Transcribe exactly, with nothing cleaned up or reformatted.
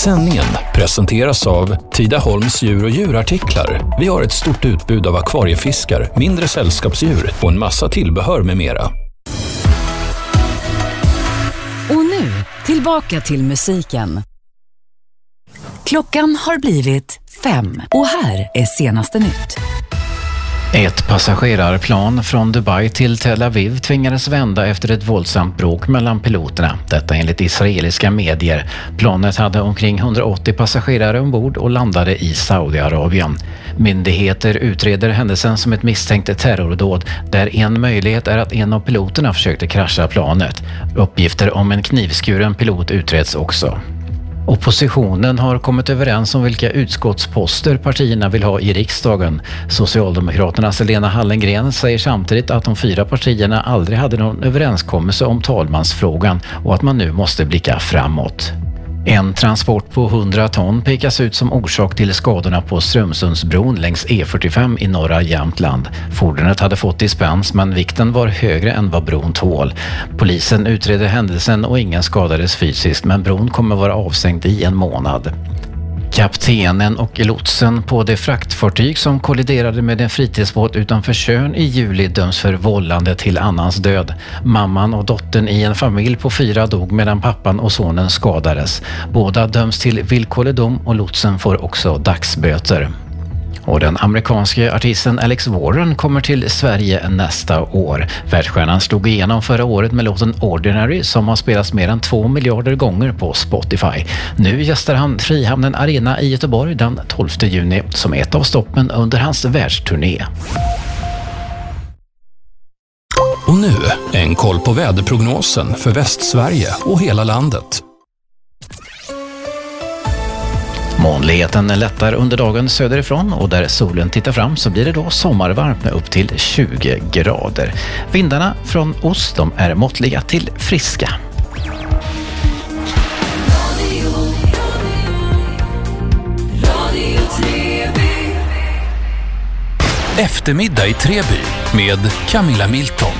Sändningen presenteras av Tidaholms djur- och djurartiklar. Vi har ett stort utbud av akvariefiskar, mindre sällskapsdjur och en massa tillbehör med mera. Och nu, tillbaka till musiken. Klockan har blivit fem och här är senaste nytt. Ett passagerarplan från Dubai till Tel Aviv tvingades vända efter ett våldsamt bråk mellan piloterna. Detta enligt israeliska medier. Planet hade omkring hundraåttio passagerare ombord och landade i Saudiarabien. Myndigheter utreder händelsen som ett misstänkt terrordåd där en möjlighet är att en av piloterna försökte krascha planet. Uppgifter om en knivskuren pilot utreds också. Oppositionen har kommit överens om vilka utskottsposter partierna vill ha i riksdagen. Socialdemokraternas Lena Hallengren säger samtidigt att de fyra partierna aldrig hade någon överenskommelse om talmansfrågan och att man nu måste blicka framåt. En transport på hundra ton pekas ut som orsak till skadorna på Strömsundsbron längs E fyrtiofem i norra Jämtland. Fordonet hade fått dispens men vikten var högre än vad bron tål. Polisen utreder händelsen och ingen skadades fysiskt men bron kommer vara avstängd i en månad. Kaptenen och lotsen på det fraktfartyg som kolliderade med en fritidsbåt utanför Tjörn i juli döms för vållande till annans död. Mamman och dottern i en familj på fyra dog medan pappan och sonen skadades. Båda döms till villkorlig dom och lotsen får också dagsböter. Och den amerikanske artisten Alex Warren kommer till Sverige nästa år. Världsstjärnan slog igenom förra året med låten Ordinary som har spelats mer än två miljarder gånger på Spotify. Nu gästar han Frihamnen Arena i Göteborg den tolfte juni som ett av stoppen under hans världsturné. Och nu en koll på väderprognosen för Västsverige och hela landet. Molnigheten lättar under dagen söderifrån och där solen tittar fram så blir det då sommarvarmt med upp till tjugo grader. Vindarna från ost de är måttliga till friska. Eftermiddag i Treby med Camilla Milton.